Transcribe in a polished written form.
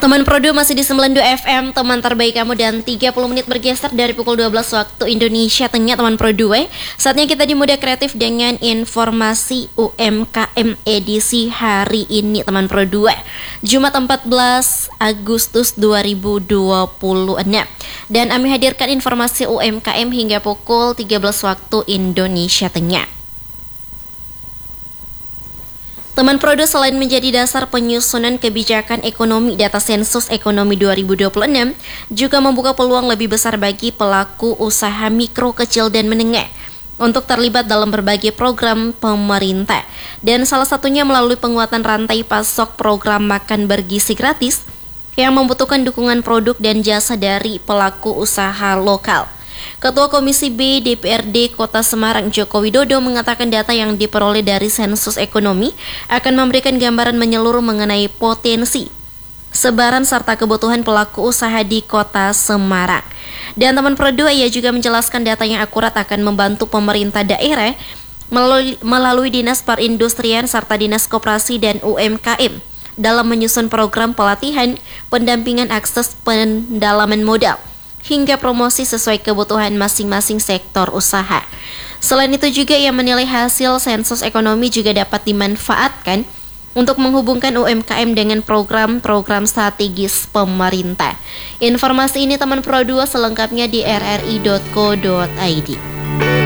Teman Produ masih di 92 FM, teman terbaik kamu, dan 30 menit bergeser dari pukul 12 waktu Indonesia Tengah, teman Produ. Saatnya kita di Muda Kreatif dengan informasi UMKM edisi hari ini, teman Produ. Jumat 14 Agustus 2026. Dan kami hadirkan informasi UMKM hingga pukul 13 waktu Indonesia Tengah. Teman Produ, selain menjadi dasar penyusunan kebijakan ekonomi, data sensus ekonomi 2026 juga membuka peluang lebih besar bagi pelaku usaha mikro, kecil, dan menengah untuk terlibat dalam berbagai program pemerintah. Dan salah satunya melalui penguatan rantai pasok program makan bergizi gratis yang membutuhkan dukungan produk dan jasa dari pelaku usaha lokal. Ketua Komisi B DPRD Kota Semarang Joko Widodo mengatakan data yang diperoleh dari sensus ekonomi akan memberikan gambaran menyeluruh mengenai potensi, sebaran serta kebutuhan pelaku usaha di Kota Semarang. Dan teman Produ, ia juga menjelaskan data yang akurat akan membantu pemerintah daerah melalui Dinas Perindustrian serta Dinas Koperasi dan UMKM dalam menyusun program pelatihan, pendampingan akses pendalaman modal hingga promosi sesuai kebutuhan masing-masing sektor usaha. Selain itu juga ia menilai hasil sensus ekonomi juga dapat dimanfaatkan untuk menghubungkan UMKM dengan program-program strategis pemerintah. Informasi ini teman Pro 2 selengkapnya di rri.co.id.